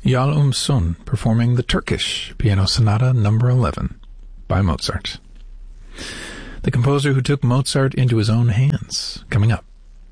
Yal Sun performing the Turkish Piano Sonata No. 11 by Mozart. The composer who took Mozart into his own hands, coming up.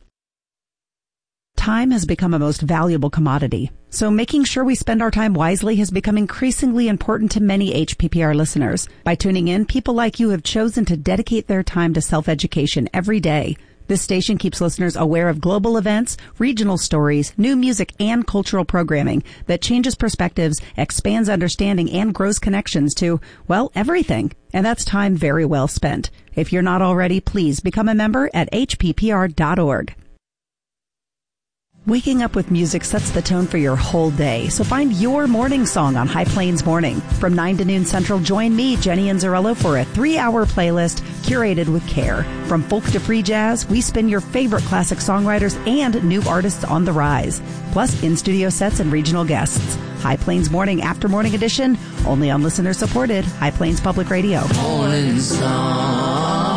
Time has become a most valuable commodity, so making sure we spend our time wisely has become increasingly important to many HPPR listeners. By tuning in, people like you have chosen to dedicate their time to self-education every day. This station keeps listeners aware of global events, regional stories, new music, and cultural programming that changes perspectives, expands understanding, and grows connections to, well, everything. And that's time very well spent. If you're not already, please become a member at hppr.org. Waking up with music sets the tone for your whole day, so find your morning song on High Plains Morning. From 9 to noon Central, join me, Jenny Anzarello, for a 3-hour playlist curated with care. From folk to free jazz, we spin your favorite classic songwriters and new artists on the rise, plus in-studio sets and regional guests. High Plains Morning After Morning Edition, only on listener-supported High Plains Public Radio. Morning Song.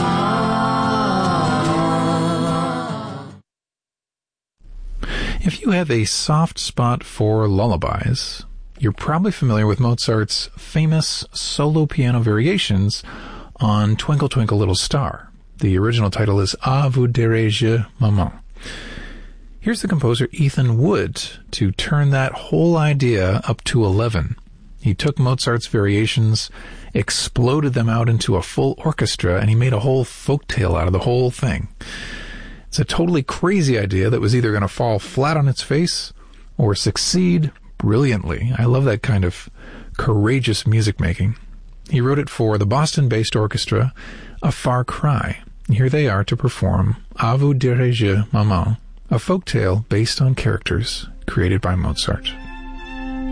If you have a soft spot for lullabies, you're probably familiar with Mozart's famous solo piano variations on Twinkle Twinkle Little Star. The original title is À vous dirai-je, maman. Here's the composer Ethan Wood to turn that whole idea up to 11. He took Mozart's variations, exploded them out into a full orchestra, and he made a whole folktale out of the whole thing. It's a totally crazy idea that was either going to fall flat on its face or succeed brilliantly. I love that kind of courageous music making. He wrote it for the Boston-based orchestra, A Far Cry. Here they are to perform À vous dirai-je, maman, a folktale based on characters created by Mozart.